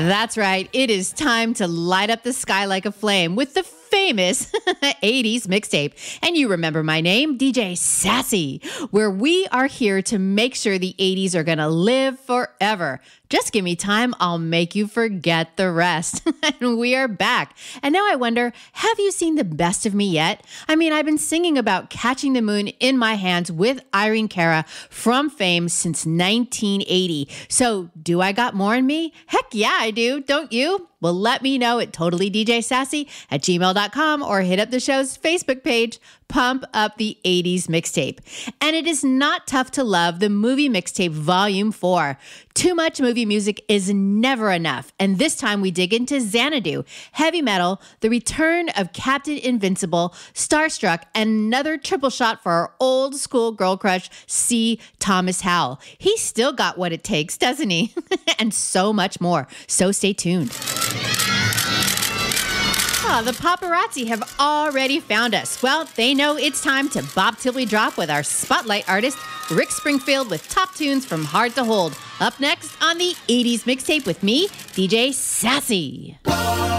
That's right. It is time to light up the sky like a flame with the famous 80s mixtape. And you remember my name, DJ Sassy, where we are here to make sure the 80s are going to live forever. Just give me time, I'll make you forget the rest. And we are back. And now I wonder, have you seen the best of me yet? I mean, I've been singing about Catching the Moon in My Hands with Irene Cara from Fame since 1980. So do I got more in me? Heck yeah, I do. Don't you? Well, let me know at totallydjsassy@gmail.com or hit up the show's Facebook page, Pump Up the 80s Mixtape. And it is not tough to love the movie mixtape Volume 4. Too much movie music is never enough. And this time we dig into Xanadu, heavy metal, the return of Captain Invincible, Starstruck, and another triple shot for our old school girl crush, C. Thomas Howell. He's still got what it takes, doesn't he? And so much more. So stay tuned. The paparazzi have already found us. Well, they know it's time to bop till we drop with our spotlight artist, Rick Springfield, with top tunes from Hard to Hold. Up next on the 80s Mixtape with me, DJ Sassy.